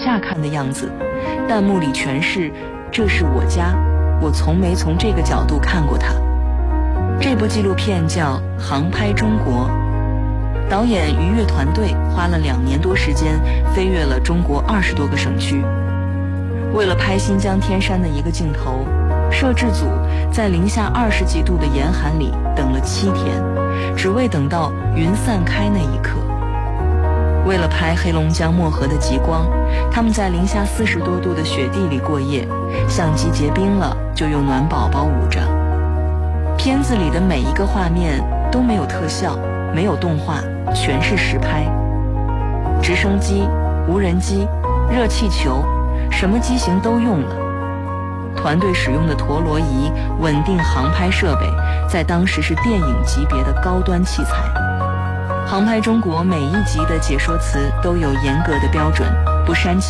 下看的样子，弹幕里全是这是我家，我从没从这个角度看过它。这部纪录片叫《航拍中国》，导演于越团队花了2年多时间飞越了中国20多个省区。为了拍新疆天山的一个镜头，摄制组在零下20几度的严寒里等了7天，只为等到云散开那一刻。为了拍黑龙江漠河的极光，他们在零下40多度的雪地里过夜，相机结冰了就用暖宝宝捂着。片子里的每一个画面都没有特效，没有动画，全是实拍。直升机、无人机、热气球，什么机型都用了。团队使用的陀螺仪、稳定航拍设备，在当时是电影级别的高端器材。航拍中国每一集的解说词都有严格的标准，不煽情。